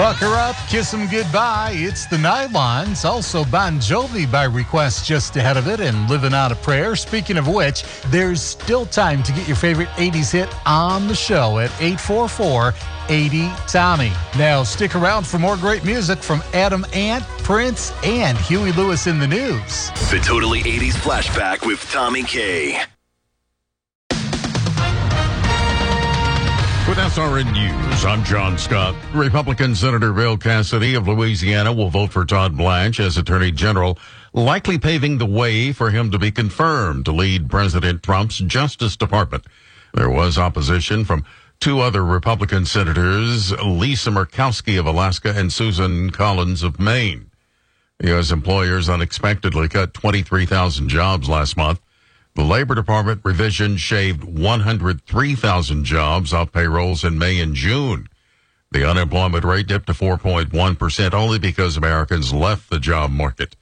Fuck her up, kiss 'em goodbye. It's the Nylons. Also Bon Jovi by request just ahead of it, and Living Out a Prayer. Speaking of which, there's still time to get your favorite 80s hit on the show at 844-80-TOMMY. Now stick around for more great music from Adam Ant, Prince, and Huey Lewis in the News. The Totally 80s Flashback with Tommy K. With SRN News, I'm John Scott. Republican Senator Bill Cassidy of Louisiana will vote for Todd Blanche as Attorney General, likely paving the way for him to be confirmed to lead President Trump's Justice Department. There was opposition from two other Republican senators, Lisa Murkowski of Alaska and Susan Collins of Maine. U.S. employers unexpectedly cut 23,000 jobs last month. The Labor Department revision shaved 103,000 jobs off payrolls in May and June. The unemployment rate dipped to 4.1% only because Americans left the job market.